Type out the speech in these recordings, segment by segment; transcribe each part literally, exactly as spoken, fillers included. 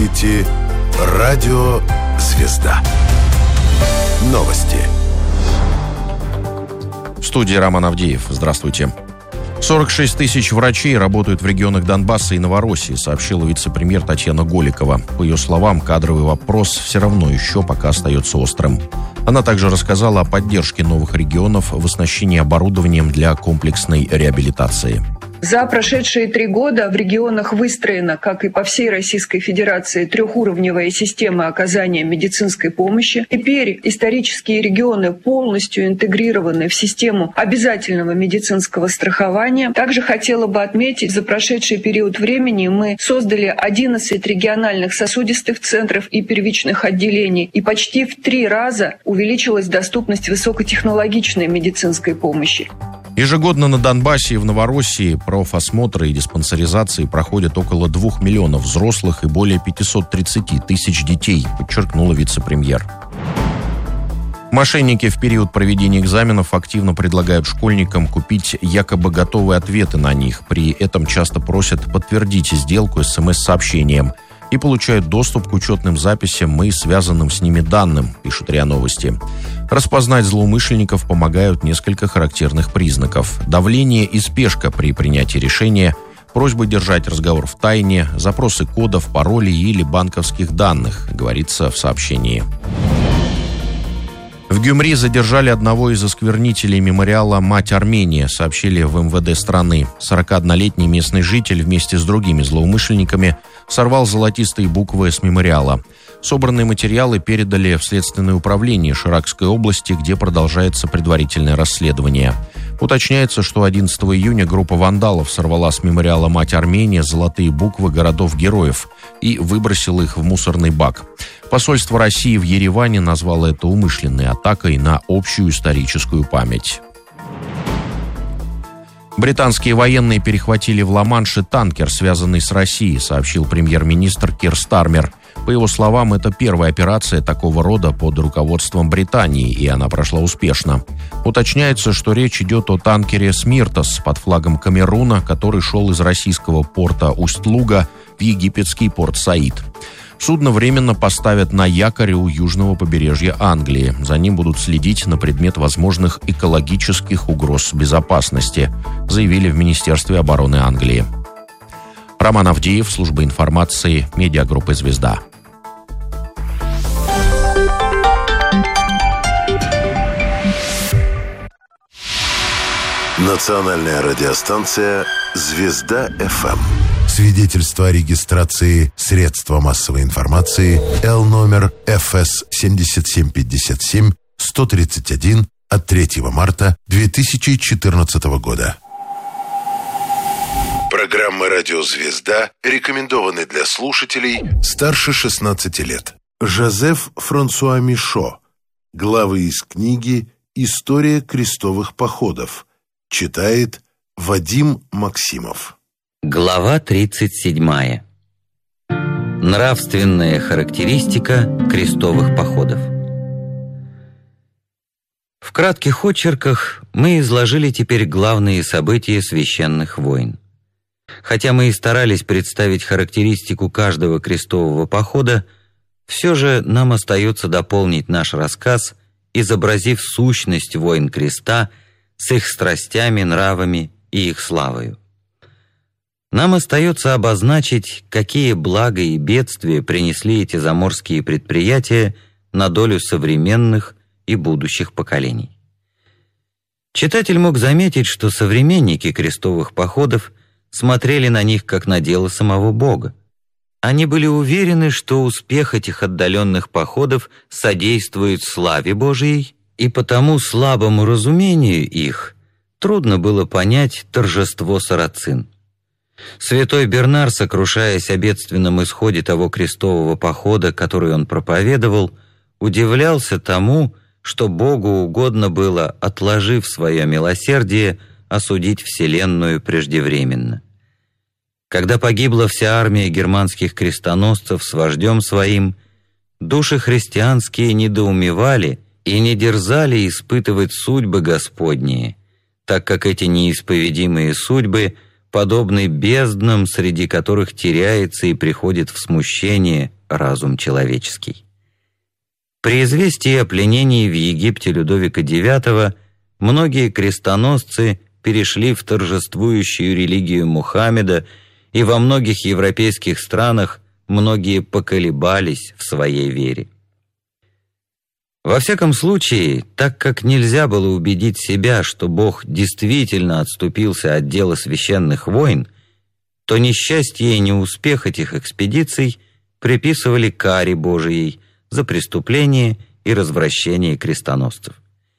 слушаете Радио «Звезда». Новости. В студии Роман Авдеев. Здравствуйте. сорок шесть тысяч врачей работают в регионах Донбасса и Новороссии, сообщила вице-премьер Татьяна Голикова. По ее словам, кадровый вопрос все равно еще пока остается острым. Она также рассказала о поддержке новых регионов в оснащении оборудованием для комплексной реабилитации. За прошедшие три года в регионах выстроена, как и по всей Российской Федерации, трехуровневая система оказания медицинской помощи. Теперь исторические регионы полностью интегрированы в систему обязательного медицинского страхования. Также хотела бы отметить, за прошедший период времени мы создали одиннадцать региональных сосудистых центров и первичных отделений, и почти в три раза увеличилась доступность высокотехнологичной медицинской помощи. Ежегодно на Донбассе и в Новороссии профосмотры и диспансеризации проходят около двух миллионов взрослых и более пятьсот тридцать тысяч детей, подчеркнула вице-премьер. Мошенники в период проведения экзаменов активно предлагают школьникам купить якобы готовые ответы на них. При этом часто просят подтвердить сделку эс эм эс-сообщением и получают доступ к учетным записям и связанным с ними данным, пишут РИА Новости. Распознать злоумышленников помогают несколько характерных признаков. Давление и спешка при принятии решения, просьба держать разговор в тайне, запросы кодов, паролей или банковских данных, говорится в сообщении. В Гюмри задержали одного из осквернителей мемориала «Мать Армения», сообщили в эм вэ дэ страны. сорокаоднолетний местный житель вместе с другими злоумышленниками сорвал золотистые буквы с мемориала. Собранные материалы передали в Следственное управление Ширакской области, где продолжается предварительное расследование. Уточняется, что одиннадцатого июня группа вандалов сорвала с мемориала «Мать Армения» золотые буквы городов-героев и выбросила их в мусорный бак. Посольство России в Ереване назвало это умышленной атакой на общую историческую память. Британские военные перехватили в Ла-Манше танкер, связанный с Россией, сообщил премьер-министр Кир Стармер. По его словам, это первая операция такого рода под руководством Британии, и она прошла успешно. Уточняется, что речь идет о танкере «Смиртос» под флагом Камеруна, который шел из российского порта Усть-Луга в египетский порт Саид. Судно временно поставят на якорь у южного побережья Англии. За ним будут следить на предмет возможных экологических угроз безопасности, заявили в Министерстве обороны Англии. Роман Авдеев, служба информации, медиагруппы «Звезда». Национальная радиостанция «Звезда эф эм». Свидетельство о регистрации средства массовой информации Л номер эф эс семь семь пять семь сто тридцать один от третьего марта две тысячи четырнадцатого года. Программа «Радио Звезда» рекомендованы для слушателей старше шестнадцати лет. Жозеф Франсуа Мишо. Главы из книги «История крестовых походов». Читает Вадим Максимов. Глава тридцать седьмая. Нравственная характеристика крестовых походов. В кратких очерках мы изложили теперь главные события священных войн. Хотя мы и старались представить характеристику каждого крестового похода, все же нам остается дополнить наш рассказ, изобразив сущность войн креста с их страстями, нравами и их славою. Нам остается обозначить, какие блага и бедствия принесли эти заморские предприятия на долю современных и будущих поколений. Читатель мог заметить, что современники крестовых походов смотрели на них как на дело самого Бога. Они были уверены, что успех этих отдаленных походов содействует славе Божией, и потому слабому разумению их трудно было понять торжество сарацин. Святой Бернар, сокрушаясь о бедственном исходе того крестового похода, который он проповедовал, удивлялся тому, что Богу угодно было, отложив свое милосердие, осудить вселенную преждевременно. Когда погибла вся армия германских крестоносцев с вождем своим, души христианские недоумевали и не дерзали испытывать судьбы Господние, так как эти неисповедимые судьбы подобны безднам, среди которых теряется и приходит в смущение разум человеческий. При известии о пленении в Египте Людовика девятого многие крестоносцы перешли в торжествующую религию Мухаммеда, и во многих европейских странах многие поколебались в своей вере. Во всяком случае, так как нельзя было убедить себя, что Бог действительно отступился от дела священных войн, то несчастье и неуспех этих экспедиций приписывали каре Божией за преступление и развращение крестоносцев.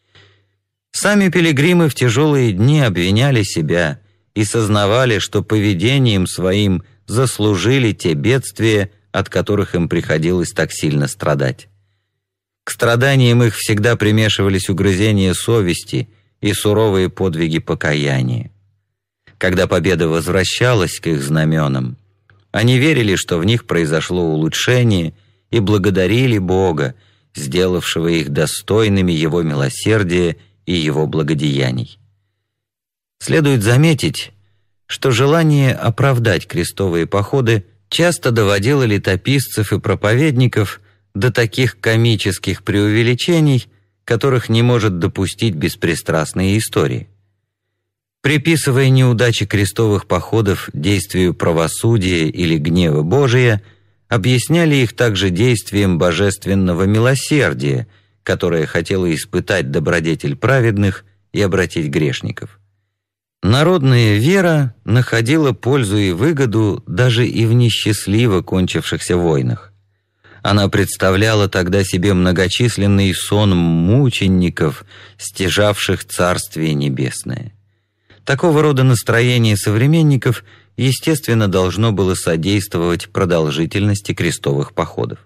Сами пилигримы в тяжелые дни обвиняли себя и сознавали, что поведением своим заслужили те бедствия, от которых им приходилось так сильно страдать. К страданиям их всегда примешивались угрызения совести и суровые подвиги покаяния. Когда победа возвращалась к их знаменам, они верили, что в них произошло улучшение, и благодарили Бога, сделавшего их достойными Его милосердия и Его благодеяний. Следует заметить, что желание оправдать крестовые походы часто доводило летописцев и проповедников до таких комических преувеличений, которых не может допустить беспристрастная история. Приписывая неудачи крестовых походов действию правосудия или гнева Божия, объясняли их также действием божественного милосердия, которое хотело испытать добродетель праведных и обратить грешников. Народная вера находила пользу и выгоду даже и в несчастливо кончившихся войнах. Она представляла тогда себе многочисленный сон мучеников, стяжавших Царствие Небесное. Такого рода настроение современников, естественно, должно было содействовать продолжительности крестовых походов.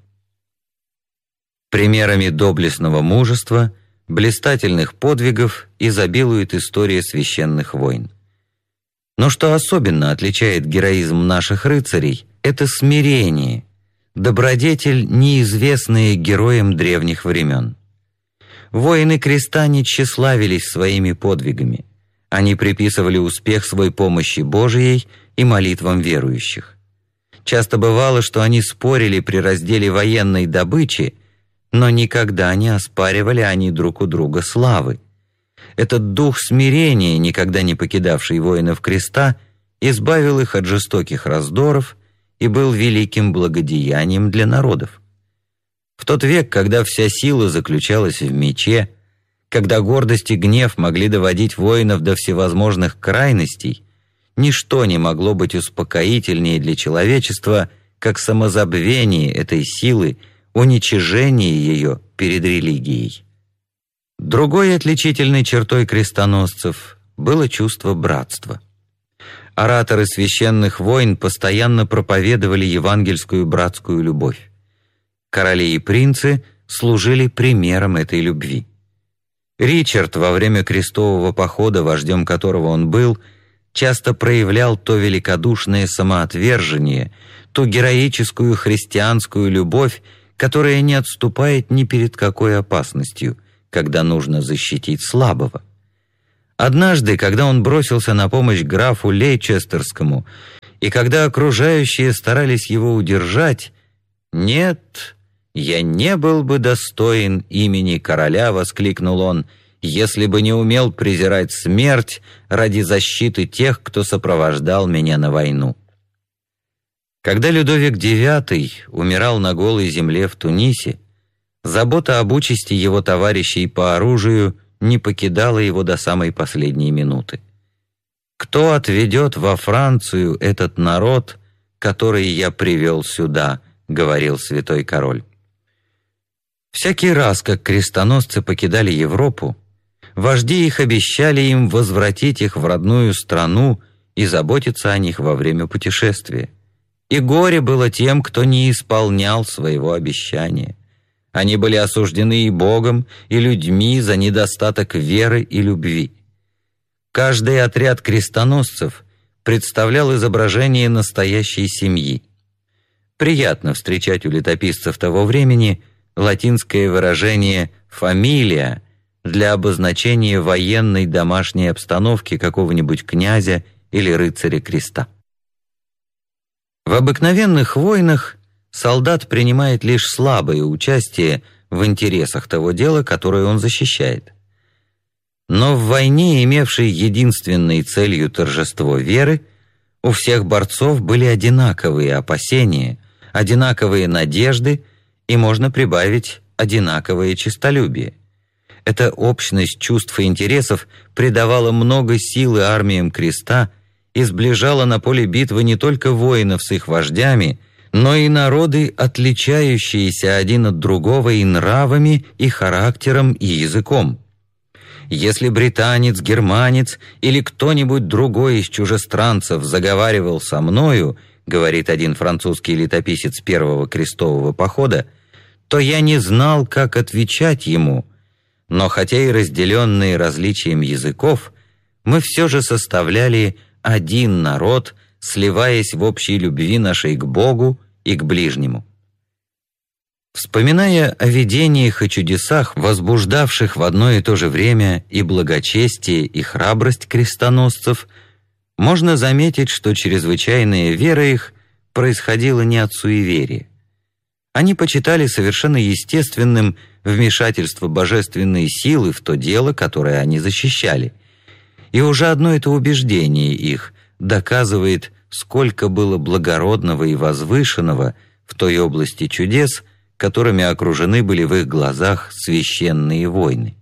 Примерами доблестного мужества, блистательных подвигов изобилует история священных войн. Но что особенно отличает героизм наших рыцарей, это смирение, добродетель, неизвестная героям древних времен. Воины креста не тщеславились своими подвигами. Они приписывали успех свой помощи Божией и молитвам верующих. Часто бывало, что они спорили при разделе военной добычи, но никогда не оспаривали они друг у друга славы. Этот дух смирения, никогда не покидавший воинов креста, избавил их от жестоких раздоров и был великим благодеянием для народов. В тот век, когда вся сила заключалась в мече, когда гордость и гнев могли доводить воинов до всевозможных крайностей, ничто не могло быть успокоительнее для человечества, как самозабвение этой силы, уничижение ее перед религией. Другой отличительной чертой крестоносцев было чувство братства. Ораторы священных войн постоянно проповедовали евангельскую братскую любовь. Короли и принцы служили примером этой любви. Ричард во время крестового похода, вождем которого он был, часто проявлял то великодушное самоотвержение, ту героическую христианскую любовь, которая не отступает ни перед какой опасностью, когда нужно защитить слабого. Однажды, когда он бросился на помощь графу Лейчестерскому, и когда окружающие старались его удержать, «Нет, я не был бы достоин имени короля», — воскликнул он, «если бы не умел презирать смерть ради защиты тех, кто сопровождал меня на войну». Когда Людовик девятый умирал на голой земле в Тунисе, забота об участи его товарищей по оружию не покидала его до самой последней минуты. «Кто отведет во Францию этот народ, который я привел сюда?» — говорил святой король. Всякий раз, как крестоносцы покидали Европу, вожди их обещали им возвратить их в родную страну и заботиться о них во время путешествия. И горе было тем, кто не исполнял своего обещания. Они были осуждены и Богом, и людьми за недостаток веры и любви. Каждый отряд крестоносцев представлял изображение настоящей семьи. Приятно встречать у летописцев того времени латинское выражение «фамилия» для обозначения военной домашней обстановки какого-нибудь князя или рыцаря креста. В обыкновенных войнах солдат принимает лишь слабое участие в интересах того дела, которое он защищает. Но в войне, имевшей единственной целью торжество веры, у всех борцов были одинаковые опасения, одинаковые надежды и, можно прибавить, одинаковое честолюбие. Эта общность чувств и интересов придавала много силы армиям креста и сближала на поле битвы не только воинов с их вождями, но и народы, отличающиеся один от другого и нравами, и характером, и языком. Если британец, германец или кто-нибудь другой из чужестранцев заговаривал со мною, говорит один французский летописец первого крестового похода, то я не знал, как отвечать ему, но хотя и разделенные различием языков, мы все же составляли один народ, сливаясь в общей любви нашей к Богу и к ближнему. Вспоминая о видениях и чудесах, возбуждавших в одно и то же время и благочестие, и храбрость крестоносцев, можно заметить, что чрезвычайная вера их происходила не от суеверия. Они почитали совершенно естественным вмешательство божественной силы в то дело, которое они защищали. И уже одно это убеждение их доказывает, сколько было благородного и возвышенного в той области чудес, которыми окружены были в их глазах священные войны.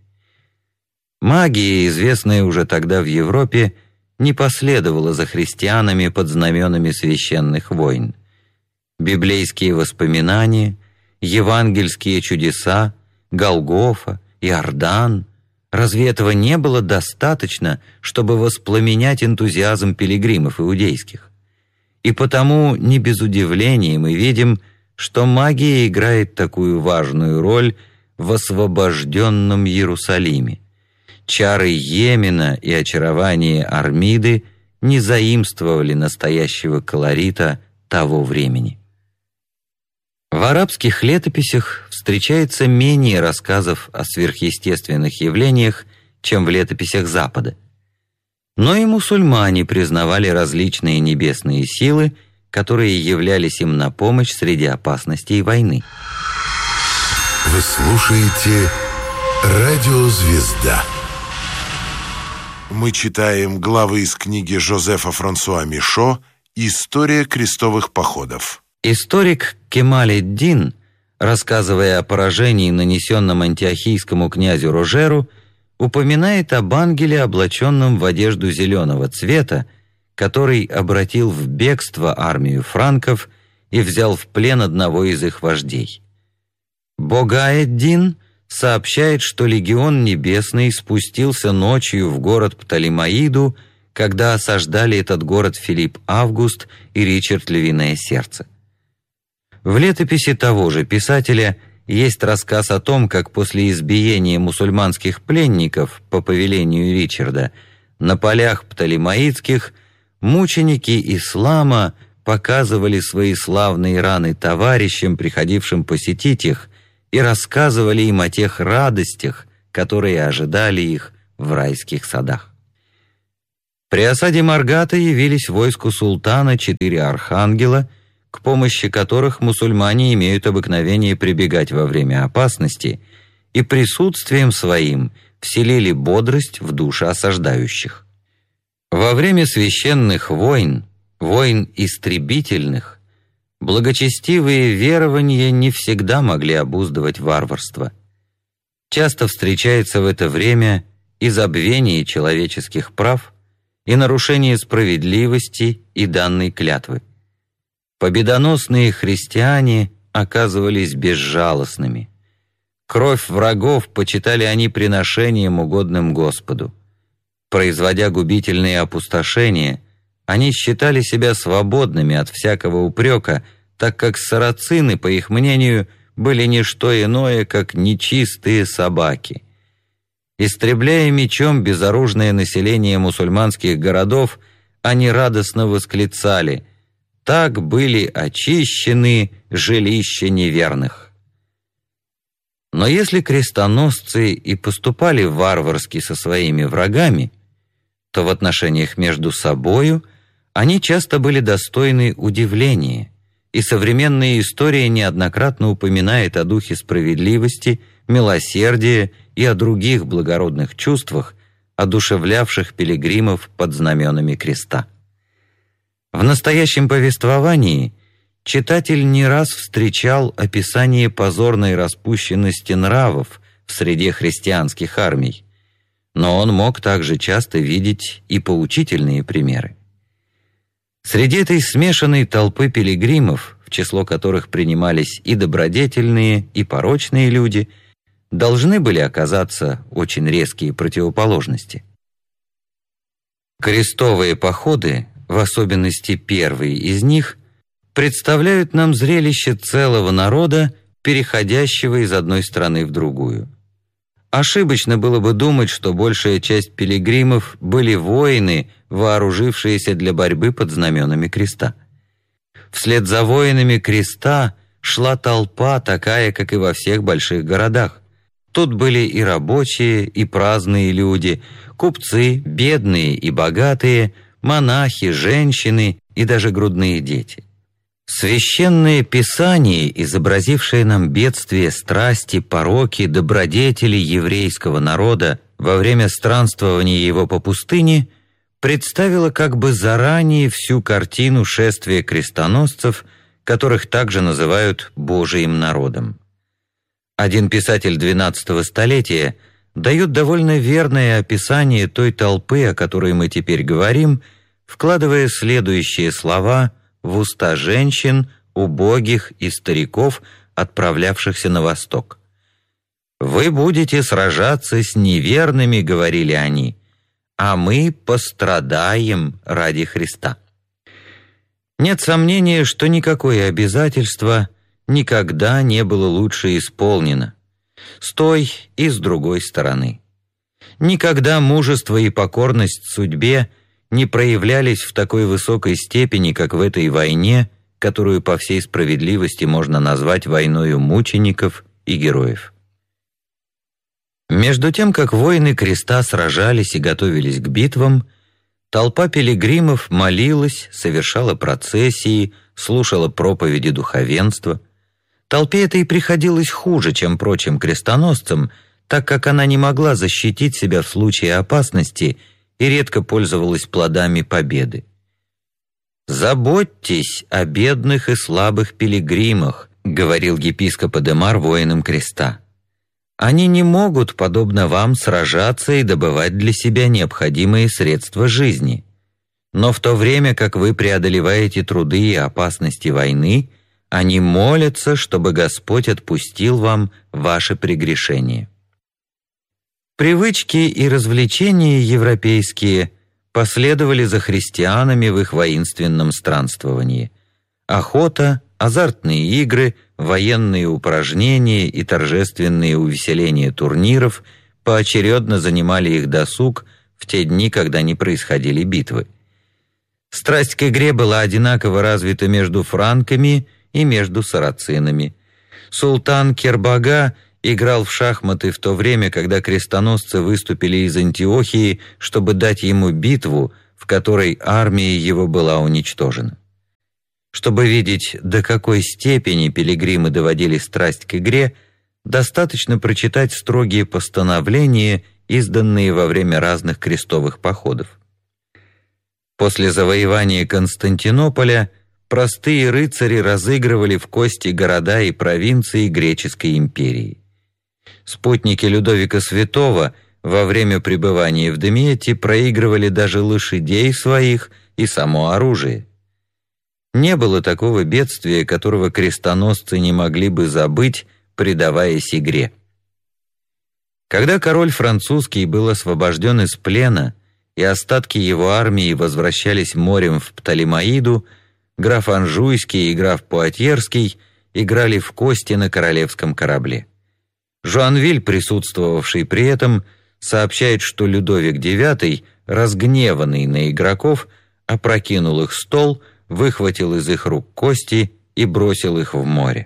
Магия, известная уже тогда в Европе, не последовала за христианами под знаменами священных войн. Библейские воспоминания, евангельские чудеса, Голгофа, Иордан — разве этого не было достаточно, чтобы воспламенять энтузиазм пилигримов иудейских? И потому не без удивления мы видим, что магия играет такую важную роль в освобожденном Иерусалиме. Чары Йемена и очарование Армиды не заимствовали настоящего колорита того времени. В арабских летописях встречается менее рассказов о сверхъестественных явлениях, чем в летописях Запада. Но и мусульмане признавали различные небесные силы, которые являлись им на помощь среди опасностей войны. Вы слушаете «Радио Звезда». Мы читаем главы из книги Жозефа Франсуа Мишо «История крестовых походов». Историк Кемаль-эд-Дин, рассказывая о поражении, нанесенном антиохийскому князю Рожеру, упоминает об ангеле, облаченном в одежду зеленого цвета, который обратил в бегство армию франков и взял в плен одного из их вождей. Бога-эд-Дин сообщает, что легион небесный спустился ночью в город Птолемаиду, когда осаждали этот город Филипп Август и Ричард Львиное Сердце. В летописи того же писателя есть рассказ о том, как после избиения мусульманских пленников по повелению Ричарда на полях Птолемаидских мученики ислама показывали свои славные раны товарищам, приходившим посетить их, и рассказывали им о тех радостях, которые ожидали их в райских садах. При осаде Маргата явились войску султана четыре архангела, к помощи которых мусульмане имеют обыкновение прибегать во время опасности, и присутствием своим вселили бодрость в души осаждающих. Во время священных войн, войн истребительных, благочестивые верования не всегда могли обуздывать варварство. Часто встречается в это время и забвение человеческих прав, и нарушение справедливости и данной клятвы. Победоносные христиане оказывались безжалостными. Кровь врагов почитали они приношением, угодным Господу. Производя губительные опустошения, они считали себя свободными от всякого упрека, так как сарацины, по их мнению, были не что иное, как нечистые собаки. Истребляя мечом безоружное население мусульманских городов, они радостно восклицали: «Так были очищены жилища неверных». Но если крестоносцы и поступали варварски со своими врагами, то в отношениях между собою они часто были достойны удивления, и современная история неоднократно упоминает о духе справедливости, милосердия и о других благородных чувствах, одушевлявших пилигримов под знаменами креста. В настоящем повествовании читатель не раз встречал описание позорной распущенности нравов в среде христианских армий, но он мог также часто видеть и поучительные примеры. Среди этой смешанной толпы пилигримов, в число которых принимались и добродетельные, и порочные люди, должны были оказаться очень резкие противоположности. Крестовые походы, в особенности первый из них, представляют нам зрелище целого народа, переходящего из одной страны в другую. Ошибочно было бы думать, что большая часть пилигримов были воины, вооружившиеся для борьбы под знаменами креста. Вслед за воинами креста шла толпа, такая, как и во всех больших городах. Тут были и рабочие, и праздные люди, купцы, бедные и богатые, монахи, женщины и даже грудные дети. Священное Писание, изобразившее нам бедствия, страсти, пороки, добродетели еврейского народа во время странствования его по пустыне, представило как бы заранее всю картину шествия крестоносцев, которых также называют Божиим народом. Один писатель двенадцатого столетия дает довольно верное описание той толпы, о которой мы теперь говорим, вкладывая следующие слова в уста женщин, убогих и стариков, отправлявшихся на восток. «Вы будете сражаться с неверными, — говорили они, — а мы пострадаем ради Христа». Нет сомнения, что никакое обязательство никогда не было лучше исполнено, с той и с другой стороны. Никогда мужество и покорность судьбе не проявлялись в такой высокой степени, как в этой войне, которую по всей справедливости можно назвать войною мучеников и героев. Между тем, как воины креста сражались и готовились к битвам, толпа пилигримов молилась, совершала процессии, слушала проповеди духовенства. Толпе это и приходилось хуже, чем прочим крестоносцам, так как она не могла защитить себя в случае опасности и редко пользовалась плодами победы. «Заботьтесь о бедных и слабых пилигримах», — говорил епископ Адемар воинам креста. «Они не могут, подобно вам, сражаться и добывать для себя необходимые средства жизни. Но в то время, как вы преодолеваете труды и опасности войны, они молятся, чтобы Господь отпустил вам ваши прегрешения». Привычки и развлечения европейские последовали за христианами в их воинственном странствовании. Охота, азартные игры, военные упражнения и торжественные увеселения турниров поочередно занимали их досуг в те дни, когда не происходили битвы. Страсть к игре была одинаково развита между франками и между сарацинами. Султан Кербага играл в шахматы в то время, когда крестоносцы выступили из Антиохии, чтобы дать ему битву, в которой армия его была уничтожена. Чтобы видеть, до какой степени пилигримы доводили страсть к игре, достаточно прочитать строгие постановления, изданные во время разных крестовых походов. После завоевания Константинополя простые рыцари разыгрывали в кости города и провинции греческой империи. Спутники Людовика Святого во время пребывания в Демьете проигрывали даже лошадей своих и само оружие. Не было такого бедствия, которого крестоносцы не могли бы забыть, предаваясь игре. Когда король французский был освобожден из плена и остатки его армии возвращались морем в Птолемаиду, граф Анжуйский и граф Пуатьерский играли в кости на королевском корабле. Жуанвиль, присутствовавший при этом, сообщает, что Людовик девятый, разгневанный на игроков, опрокинул их стол, выхватил из их рук кости и бросил их в море.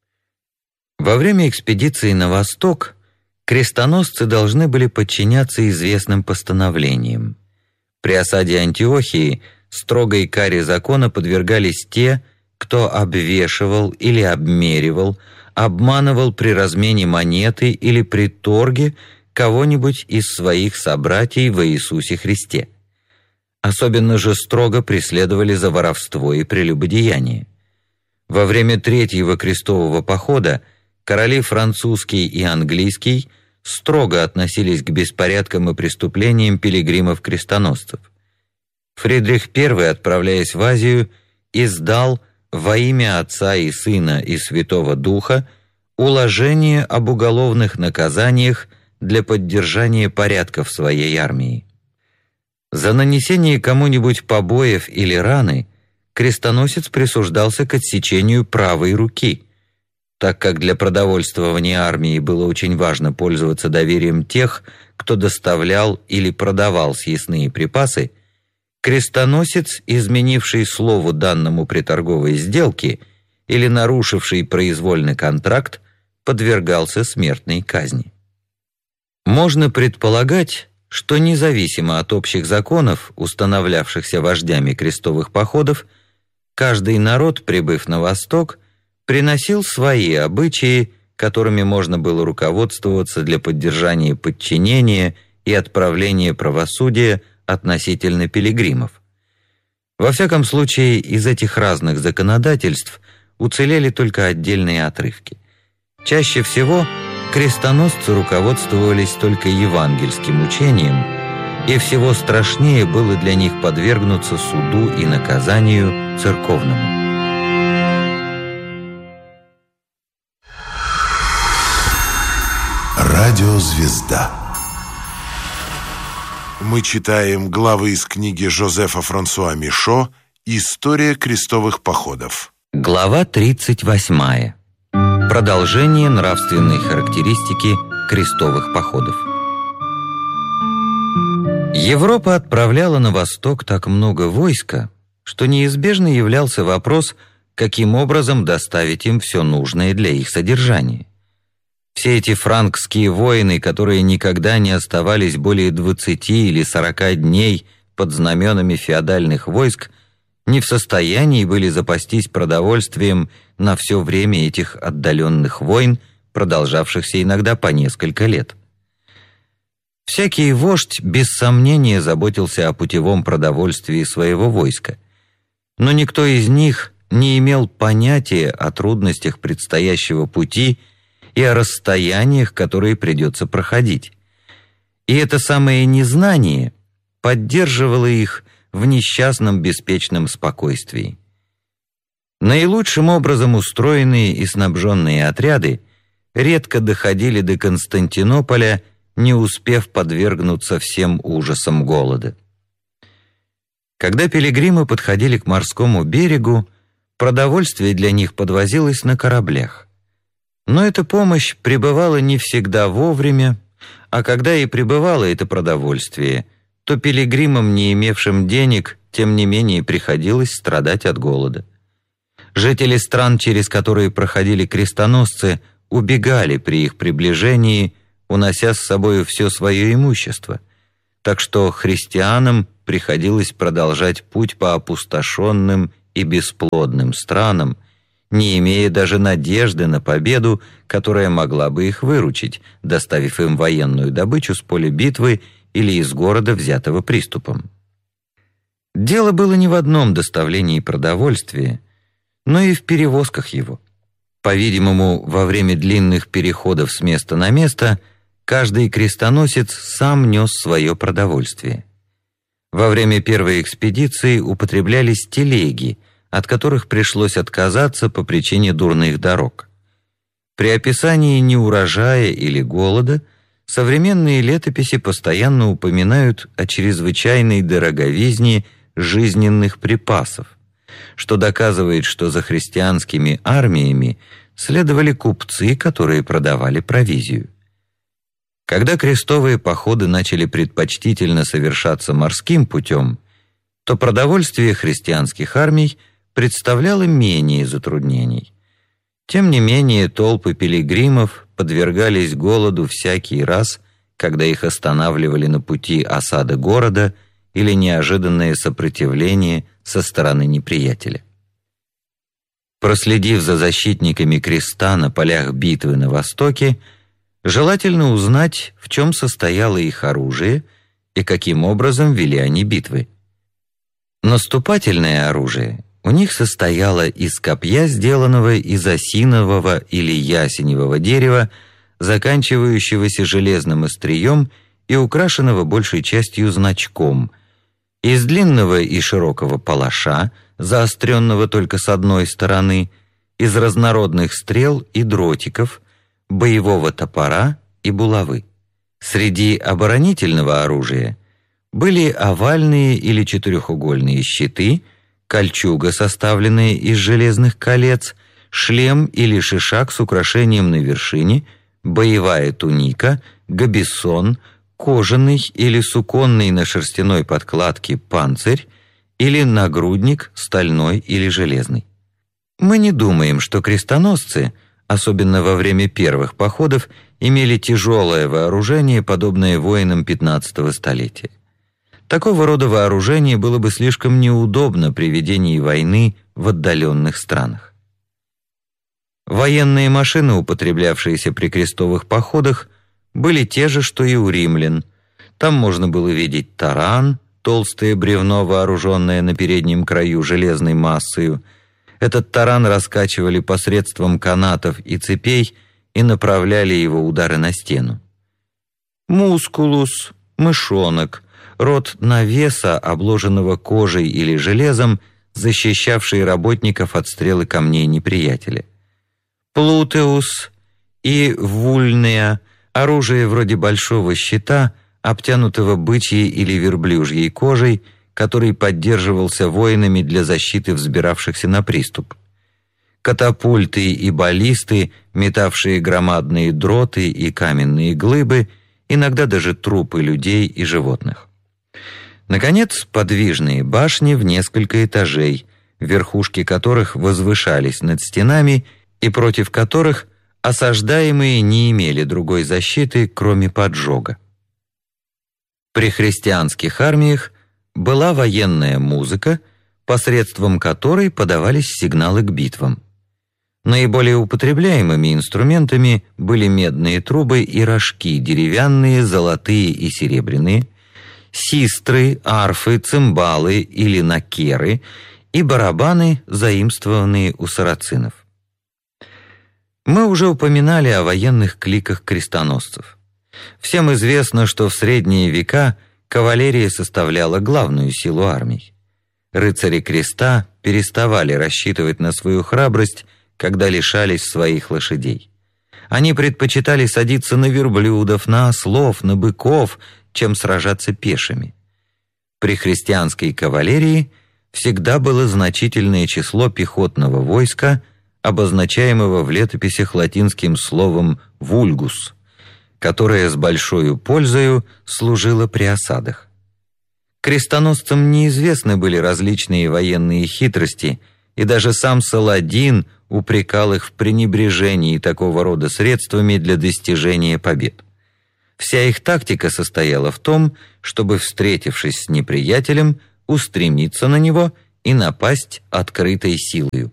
Во время экспедиции на восток крестоносцы должны были подчиняться известным постановлениям. При осаде Антиохии строгой каре закона подвергались те, кто обвешивал или обмеривал, обманывал при размене монеты или при торге кого-нибудь из своих собратьев во Иисусе Христе. Особенно же строго преследовали за воровство и прелюбодеяние. Во время Третьего крестового похода короли французский и английский строго относились к беспорядкам и преступлениям пилигримов-крестоносцев. Фридрих Первый, отправляясь в Азию, издал во имя Отца и Сына и Святого Духа уложение об уголовных наказаниях для поддержания порядка в своей армии. За нанесение кому-нибудь побоев или раны крестоносец присуждался к отсечению правой руки. Так как для продовольствования армии было очень важно пользоваться доверием тех, кто доставлял или продавал съестные припасы, крестоносец, изменивший слову данному при торговой сделке или нарушивший произвольный контракт, подвергался смертной казни. Можно предполагать, что независимо от общих законов, установлявшихся вождями крестовых походов, каждый народ, прибыв на восток, приносил свои обычаи, которыми можно было руководствоваться для поддержания подчинения и отправления правосудия относительно пилигримов. Во всяком случае, из этих разных законодательств уцелели только отдельные отрывки. Чаще всего крестоносцы руководствовались только евангельским учением, и всего страшнее было для них подвергнуться суду и наказанию церковному. Радиозвезда. Мы читаем главы из книги Жозефа Франсуа Мишо «История крестовых походов». Глава тридцать восьмая. Продолжение нравственной характеристики крестовых походов. Европа отправляла на восток так много войска, что неизбежно являлся вопрос, каким образом доставить им все нужное для их содержания. Все эти франкские воины, которые никогда не оставались более двадцати или сорока дней под знаменами феодальных войск, не в состоянии были запастись продовольствием на все время этих отдаленных войн, продолжавшихся иногда по несколько лет. Всякий вождь без сомнения заботился о путевом продовольствии своего войска, но никто из них не имел понятия о трудностях предстоящего пути и о расстояниях, которые придется проходить. И это самое незнание поддерживало их в несчастном беспечном спокойствии. Наилучшим образом устроенные и снабженные отряды редко доходили до Константинополя, не успев подвергнуться всем ужасам голода. Когда пилигримы подходили к морскому берегу, продовольствие для них подвозилось на кораблях. Но эта помощь прибывала не всегда вовремя, а когда и прибывало это продовольствие, то пилигримам, не имевшим денег, тем не менее приходилось страдать от голода. Жители стран, через которые проходили крестоносцы, убегали при их приближении, унося с собой все свое имущество, так что христианам приходилось продолжать путь по опустошенным и бесплодным странам, не имея даже надежды на победу, которая могла бы их выручить, доставив им военную добычу с поля битвы или из города, взятого приступом. Дело было не в одном доставлении продовольствия, но и в перевозках его. По-видимому, во время длинных переходов с места на место каждый крестоносец сам нес свое продовольствие. Во время первой экспедиции употреблялись телеги, от которых пришлось отказаться по причине дурных дорог. При описании неурожая или голода современные летописи постоянно упоминают о чрезвычайной дороговизне жизненных припасов, что доказывает, что за христианскими армиями следовали купцы, которые продавали провизию. Когда крестовые походы начали предпочтительно совершаться морским путем, то продовольствие христианских армий представляло менее затруднений. Тем не менее, толпы пилигримов подвергались голоду всякий раз, когда их останавливали на пути осада города или неожиданное сопротивление со стороны неприятеля. Проследив за защитниками креста на полях битвы на Востоке, желательно узнать, в чем состояло их оружие и каким образом вели они битвы. Наступательное оружие у них состояло из копья, сделанного из осинового или ясеневого дерева, заканчивающегося железным острием и украшенного большей частью значком, из длинного и широкого палаша, заостренного только с одной стороны, из разнородных стрел и дротиков, боевого топора и булавы. Среди оборонительного оружия были овальные или четырехугольные щиты, кольчуга, составленная из железных колец, шлем или шишак с украшением на вершине, боевая туника, габесон, кожаный или суконный на шерстяной подкладке панцирь или нагрудник стальной или железный. Мы не думаем, что крестоносцы, особенно во время первых походов, имели тяжелое вооружение, подобное воинам пятнадцатого столетия. Такого рода вооружение было бы слишком неудобно при ведении войны в отдаленных странах. Военные машины, употреблявшиеся при крестовых походах, были те же, что и у римлян. Там можно было видеть таран, толстое бревно, вооруженное на переднем краю железной массою. Этот таран раскачивали посредством канатов и цепей и направляли его удары на стену. Мускулус, мышонок, род навеса, обложенного кожей или железом, защищавший работников от стрел и камней неприятеля. Плутеус и вульнея, оружие вроде большого щита, обтянутого бычьей или верблюжьей кожей, который поддерживался воинами для защиты взбиравшихся на приступ. Катапульты и баллисты, метавшие громадные дроты и каменные глыбы, иногда даже трупы людей и животных. Наконец, подвижные башни в несколько этажей, верхушки которых возвышались над стенами и против которых осаждаемые не имели другой защиты, кроме поджога. При христианских армиях была военная музыка, посредством которой подавались сигналы к битвам. Наиболее употребляемыми инструментами были медные трубы и рожки, деревянные, золотые и серебряные, систры, арфы, цимбалы или накеры и барабаны, заимствованные у сарацинов. Мы уже упоминали о военных кликах крестоносцев. Всем известно, что в средние века кавалерия составляла главную силу армий. Рыцари креста переставали рассчитывать на свою храбрость, когда лишались своих лошадей. Они предпочитали садиться на верблюдов, на ослов, на быков, чем сражаться пешими. При христианской кавалерии всегда было значительное число пехотного войска, обозначаемого в летописях латинским словом «вульгус», которое с большой пользою служило при осадах. Крестоносцам неизвестны были различные военные хитрости, и даже сам Саладин упрекал их в пренебрежении такого рода средствами для достижения побед. Вся их тактика состояла в том, чтобы, встретившись с неприятелем, устремиться на него и напасть открытой силою.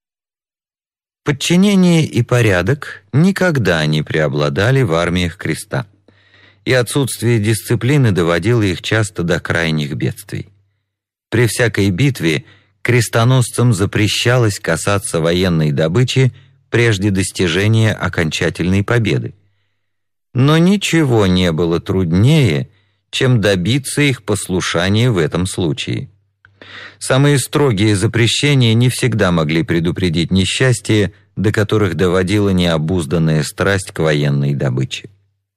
Подчинение и порядок никогда не преобладали в армиях креста, и отсутствие дисциплины доводило их часто до крайних бедствий. При всякой битве крестоносцам запрещалось касаться военной добычи прежде достижения окончательной победы. Но ничего не было труднее, чем добиться их послушания в этом случае. Самые строгие запрещения не всегда могли предупредить несчастья, до которых доводила необузданная страсть к военной добыче.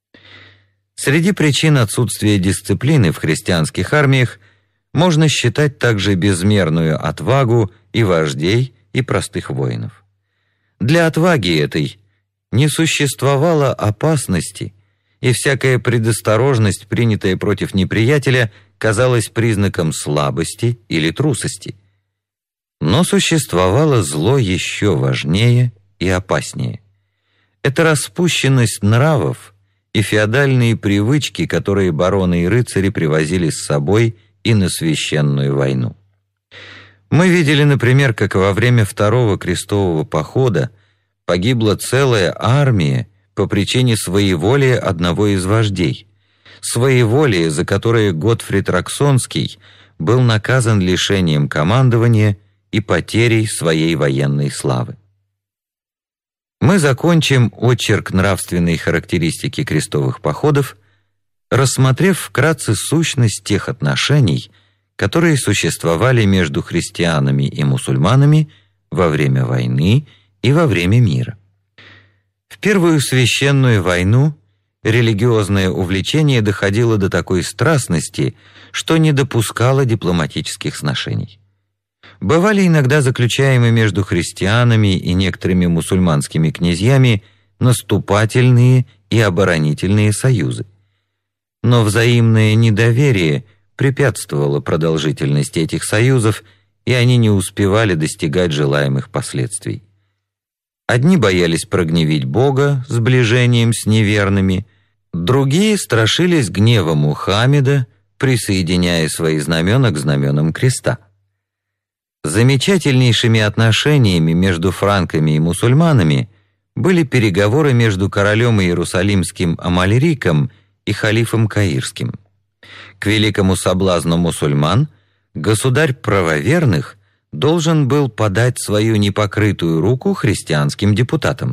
Среди причин отсутствия дисциплины в христианских армиях можно считать также безмерную отвагу и вождей, и простых воинов. Для отваги этой не существовало опасности, и всякая предосторожность, принятая против неприятеля, казалась признаком слабости или трусости. Но существовало зло еще важнее и опаснее. Это распущенность нравов и феодальные привычки, которые бароны и рыцари привозили с собой и на священную войну. Мы видели, например, как во время Второго крестового похода погибла целая армия по причине своеволия одного из вождей, своеволие, за которое Готфрид Роксонский был наказан лишением командования и потерей своей военной славы. Мы закончим очерк нравственной характеристики крестовых походов, рассмотрев вкратце сущность тех отношений, которые существовали между христианами и мусульманами во время войны и во время мира. В Первую священную войну религиозное увлечение доходило до такой страстности, что не допускало дипломатических сношений. Бывали иногда заключаемы между христианами и некоторыми мусульманскими князьями наступательные и оборонительные союзы. Но взаимное недоверие препятствовало продолжительности этих союзов, и они не успевали достигать желаемых последствий. Одни боялись прогневить Бога сближением с неверными, другие страшились гнева Мухаммеда, присоединяя свои знамена к знаменам креста. Замечательнейшими отношениями между франками и мусульманами были переговоры между королем Иерусалимским Амальриком и халифом Каирским. К великому соблазну мусульман государь правоверных должен был подать свою непокрытую руку христианским депутатам.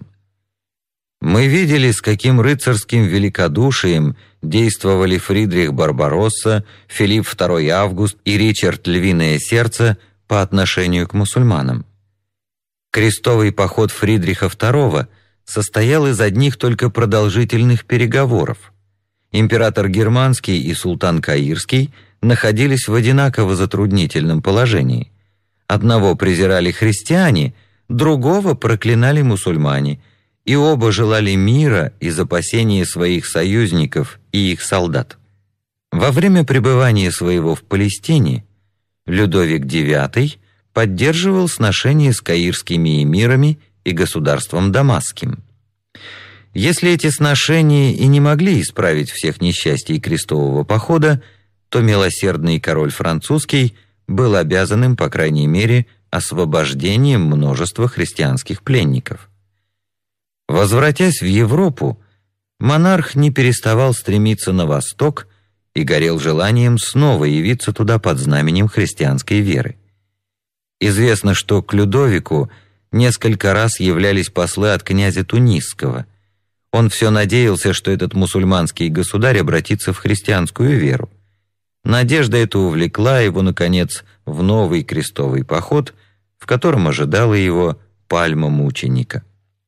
Мы видели, с каким рыцарским великодушием действовали Фридрих Барбаросса, Филипп второй Август и Ричард Львиное Сердце по отношению к мусульманам. Крестовый поход Фридриха второго состоял из одних только продолжительных переговоров. Император Германский и султан Каирский находились в одинаково затруднительном положении. Одного презирали христиане, другого проклинали мусульмане, и оба желали мира из опасения своих союзников и их солдат. Во время пребывания своего в Палестине Людовик девятый поддерживал сношения с каирскими эмирами и государством Дамасским. Если эти сношения и не могли исправить всех несчастий крестового похода, то милосердный король французский был обязан им, по крайней мере, освобождением множества христианских пленников. Возвратясь в Европу, монарх не переставал стремиться на восток и горел желанием снова явиться туда под знаменем христианской веры. Известно, что к Людовику несколько раз являлись послы от князя Тунисского. Он все надеялся, что этот мусульманский государь обратится в христианскую веру. Надежда эта увлекла его, наконец, в новый крестовый поход, в котором ожидала его пальма мученика.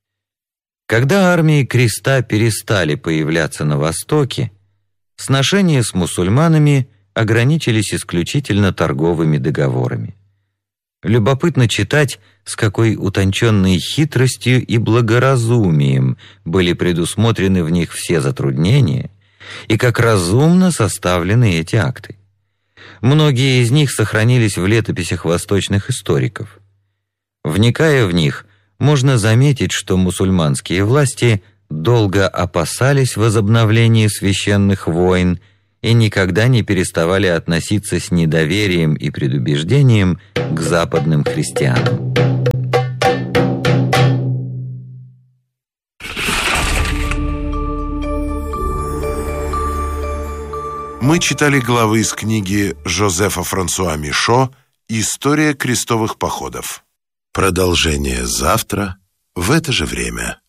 Когда армии креста перестали появляться на Востоке, сношения с мусульманами ограничились исключительно торговыми договорами. Любопытно читать, с какой утонченной хитростью и благоразумием были предусмотрены в них все затруднения, и как разумно составлены эти акты. Многие из них сохранились в летописях восточных историков. Вникая в них, можно заметить, что мусульманские власти долго опасались возобновления священных войн и никогда не переставали относиться с недоверием и предубеждением к западным христианам. Мы читали главы из книги Жозефа Франсуа Мишо «История крестовых походов». Продолжение завтра в это же время.